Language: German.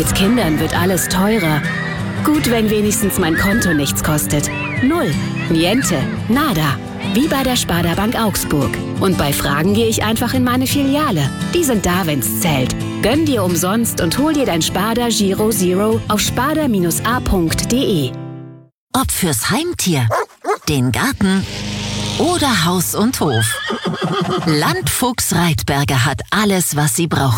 Mit Kindern wird alles teurer. Gut, wenn wenigstens mein Konto nichts kostet. Null, niente, nada. Wie bei der Sparda Bank Augsburg. Und bei Fragen gehe ich einfach in meine Filiale. Die sind da, wenn's zählt. Gönn dir umsonst und hol dir dein Sparda Giro Zero auf sparda-a.de. Ob fürs Heimtier, den Garten oder Haus und Hof. Landfuchs Reitberger hat alles, was Sie brauchen.